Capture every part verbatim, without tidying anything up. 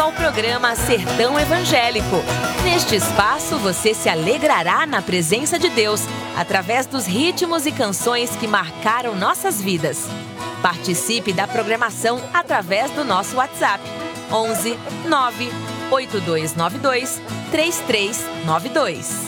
ao programa Sertão Evangélico. Neste espaço, você se alegrará na presença de Deus, através dos ritmos e canções que marcaram nossas vidas. Participe da programação através do nosso WhatsApp, onze nove oito dois nove dois três três nove dois.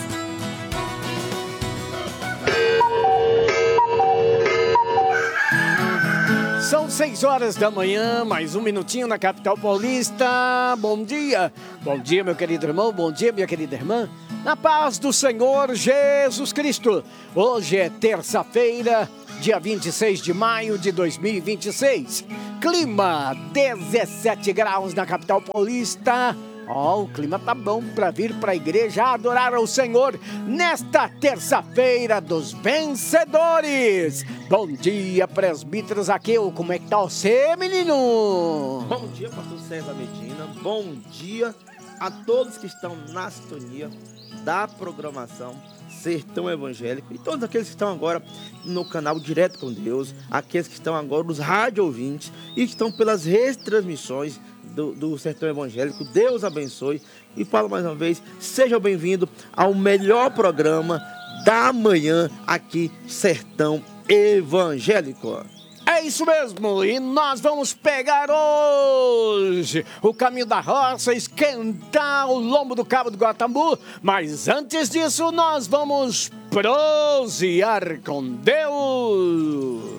São seis horas da manhã, mais um minutinho na capital paulista. Bom dia, bom dia meu querido irmão, bom dia minha querida irmã. Na paz do Senhor Jesus Cristo. Hoje é terça-feira, dia vinte e seis de maio de dois mil e vinte e seis. Clima dezessete graus na capital paulista. Ó, oh, o clima tá bom para vir para a igreja adorar ao Senhor nesta terça-feira dos vencedores. Bom dia, presbítero Zaqueu, como é que tá você, menino? Bom dia, pastor César Medina, bom dia a todos que estão na sintonia da programação Sertão Evangélico e todos aqueles que estão agora no canal Direto com Deus, aqueles que estão agora nos rádio ouvintes e que estão pelas retransmissões Do, do Sertão Evangélico. Deus abençoe e falo mais uma vez, seja bem-vindo ao melhor programa da manhã aqui, Sertão Evangélico. É isso mesmo, e nós vamos pegar hoje o caminho da roça, esquentar o lombo do Cabo do Guatambu, mas antes disso nós vamos prosear com Deus.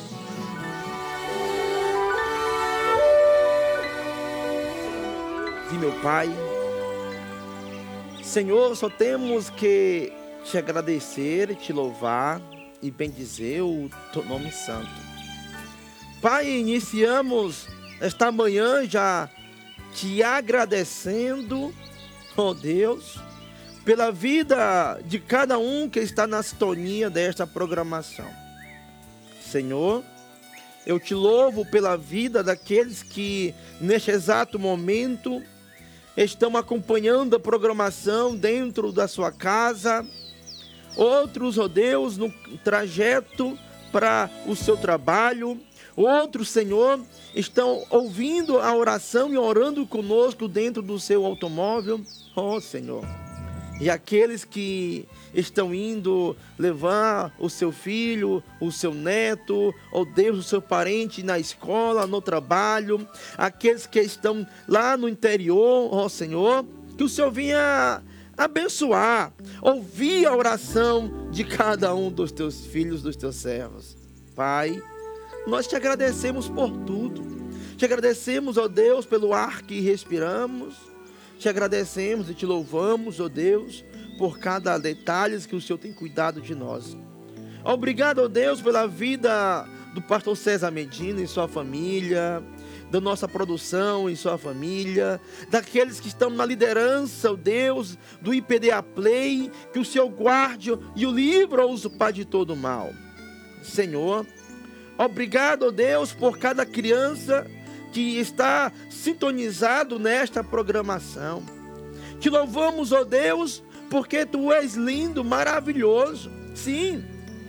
Meu Pai, Senhor, só temos que te agradecer, te louvar e bendizer o teu nome santo. Pai, iniciamos esta manhã já te agradecendo, ó Deus, pela vida de cada um que está na sintonia desta programação. Senhor, eu te louvo pela vida daqueles que neste exato momento estão acompanhando a programação dentro da sua casa. Outros, ó Deus, no trajeto para o seu trabalho. Outros, Senhor, estão ouvindo a oração e orando conosco dentro do seu automóvel. Ó Senhor. E aqueles que estão indo levar o seu filho, o seu neto, ó Deus, o seu parente na escola, no trabalho. Aqueles que estão lá no interior, ó Senhor, que o Senhor venha abençoar, ouvir a oração de cada um dos teus filhos, dos teus servos. Pai, nós te agradecemos por tudo. Te agradecemos, ó Deus, pelo ar que respiramos. Te agradecemos e te louvamos, ó Deus, por cada detalhe que o Senhor tem cuidado de nós. Obrigado, ó Deus, pela vida do pastor César Medina e sua família, da nossa produção e sua família, daqueles que estão na liderança, ó Deus, do I P D A Play, que o Senhor guarde e o livra-os, Pai, de todo mal. Senhor, obrigado, ó Deus, por cada criança que está sintonizado nesta programação. Te louvamos, ó Deus, porque Tu és lindo, maravilhoso. Sim,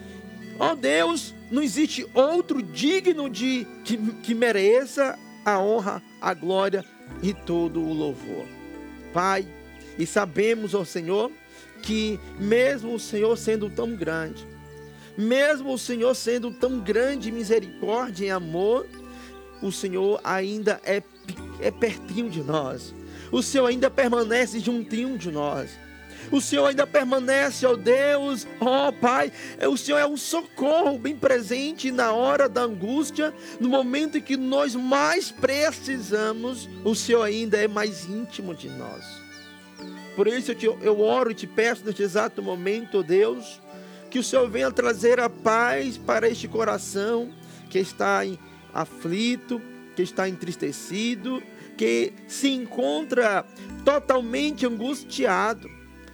ó Deus, não existe outro digno de que, que mereça a honra, a glória e todo o louvor. Pai, e sabemos, ó Senhor, que mesmo o Senhor sendo tão grande, mesmo o Senhor sendo tão grande em misericórdia e amor, o Senhor ainda é, é pertinho de nós. O Senhor ainda permanece juntinho de nós. O Senhor ainda permanece, ó Deus, ó Pai. O Senhor é um socorro bem presente na hora da angústia. No momento em que nós mais precisamos, o Senhor ainda é mais íntimo de nós. Por isso eu, te, eu oro e te peço neste exato momento, ó Deus, que o Senhor venha trazer a paz para este coração que está em aflito, que está entristecido, que se encontra totalmente angustiado.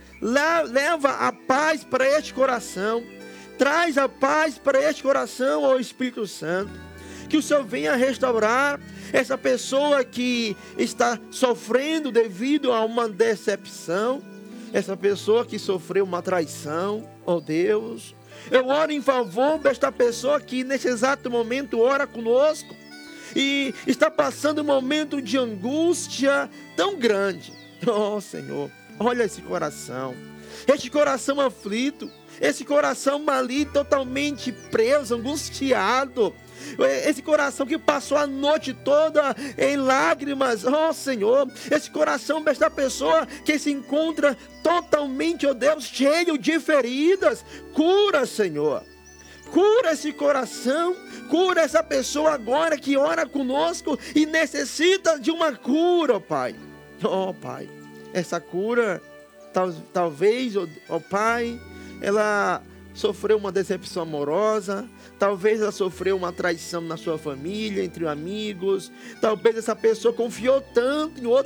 Leva a paz para este coração, traz a paz para este coração, ó Espírito Santo. Que o Senhor venha restaurar essa pessoa que está sofrendo devido a uma decepção, essa pessoa que sofreu uma traição, ó Deus. Eu oro em favor desta pessoa que nesse exato momento ora conosco. e está passando um momento de angústia tão grande. Oh, Senhor, olha esse coração, este coração aflito, esse coração maligno, totalmente preso, angustiado. Esse coração que passou a noite toda em lágrimas. Oh, Senhor, esse coração desta pessoa que se encontra totalmente, oh Deus, cheio de feridas. Cura, Senhor. Cura esse coração. Cura essa pessoa agora que ora conosco e necessita de uma cura, oh Pai. Oh, Pai, essa cura, tal, talvez, oh, oh Pai, ela sofreu uma decepção amorosa, talvez ela sofreu uma traição na sua família, entre amigos, talvez essa pessoa confiou tanto em outra